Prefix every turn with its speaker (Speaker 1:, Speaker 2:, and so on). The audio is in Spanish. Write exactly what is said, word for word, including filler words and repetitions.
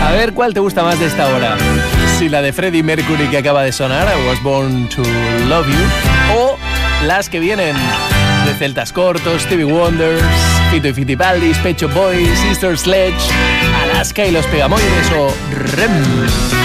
Speaker 1: A ver, ¿cuál te gusta más de esta hora? Si la de Freddie Mercury que acaba de sonar, I Was Born to Love You, o las que vienen de Celtas Cortos, Stevie Wonders, Fito y Fitipaldis, Pet Shop Boys, Sister Sledge, Alaska y los Pegamoides o Rem.